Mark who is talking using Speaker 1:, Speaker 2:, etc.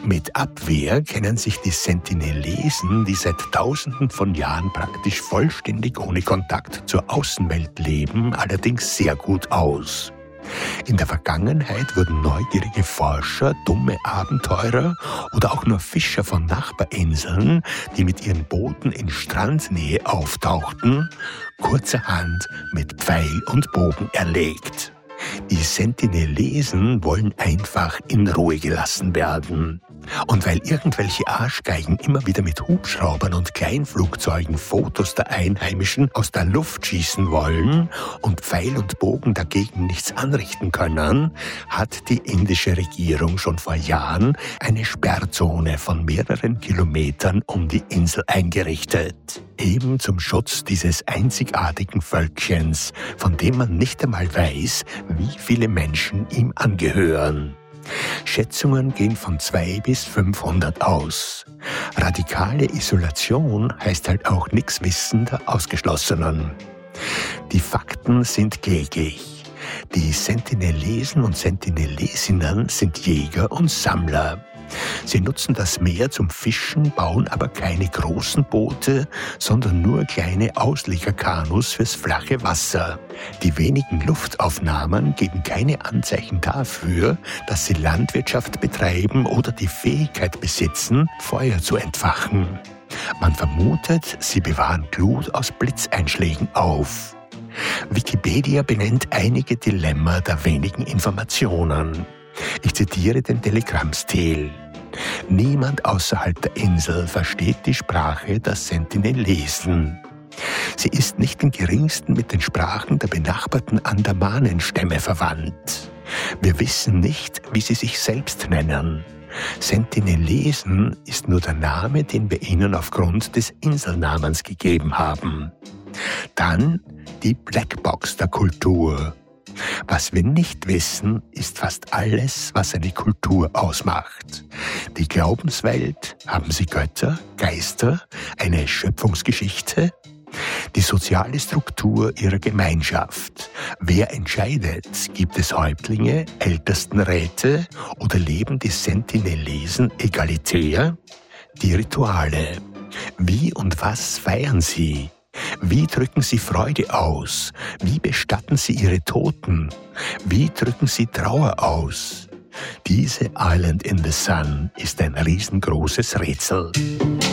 Speaker 1: Mit Abwehr kennen sich die Sentinelesen, die seit Tausenden von Jahren praktisch vollständig ohne Kontakt zur Außenwelt leben, allerdings sehr gut aus. In der Vergangenheit wurden neugierige Forscher, dumme Abenteurer oder auch nur Fischer von Nachbarinseln, die mit ihren Booten in Strandnähe auftauchten, kurzerhand mit Pfeil und Bogen erlegt. Die Sentinelesen wollen einfach in Ruhe gelassen werden. Und weil irgendwelche Arschgeigen immer wieder mit Hubschraubern und Kleinflugzeugen Fotos der Einheimischen aus der Luft schießen wollen und Pfeil und Bogen dagegen nichts anrichten können, hat die indische Regierung schon vor Jahren eine Sperrzone von mehreren Kilometern um die Insel eingerichtet. Eben zum Schutz dieses einzigartigen Völkchens, von dem man nicht einmal weiß, wie viele Menschen ihm angehören. Schätzungen gehen von 200 bis 500 aus. Radikale Isolation heißt halt auch nichts Wissen der Ausgeschlossenen. Die Fakten sind kläglich. Die Sentinelesen und Sentinelesinnen sind Jäger und Sammler. Sie nutzen das Meer zum Fischen, bauen aber keine großen Boote, sondern nur kleine Auslegerkanus fürs flache Wasser. Die wenigen Luftaufnahmen geben keine Anzeichen dafür, dass sie Landwirtschaft betreiben oder die Fähigkeit besitzen, Feuer zu entfachen. Man vermutet, sie bewahren Glut aus Blitzeinschlägen auf. Wikipedia benennt einige Dilemma der wenigen Informationen. Ich zitiere den Telegrammstil. Niemand außerhalb der Insel versteht die Sprache der Sentinelesen. Sie ist nicht im geringsten mit den Sprachen der benachbarten Andamanenstämme verwandt. Wir wissen nicht, wie sie sich selbst nennen. Sentinelesen ist nur der Name, den wir ihnen aufgrund des Inselnamens gegeben haben. Dann die Blackbox der Kultur. Was wir nicht wissen, ist fast alles, was eine Kultur ausmacht. Die Glaubenswelt, haben sie Götter, Geister, eine Schöpfungsgeschichte? Die soziale Struktur ihrer Gemeinschaft. Wer entscheidet? Gibt es Häuptlinge, Ältestenräte oder leben die Sentinelesen egalitär? Die Rituale. Wie und was feiern sie? Wie drücken sie Freude aus? Wie bestatten sie ihre Toten? Wie drücken sie Trauer aus? Diese Island in the Sun ist ein riesengroßes Rätsel.